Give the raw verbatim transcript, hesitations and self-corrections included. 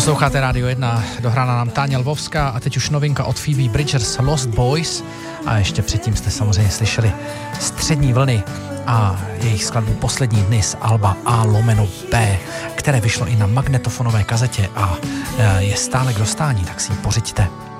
Posloucháte Rádio jedna, dohrála nám Táňa Lvovská a teď už novinka od Phoebe Bridgers Lost Boys a ještě předtím jste samozřejmě slyšeli Střední vlny a jejich skladbu Poslední dny z alba A lomeno B, které vyšlo i na magnetofonové kazetě a je stále k dostání, tak si ji pořiďte.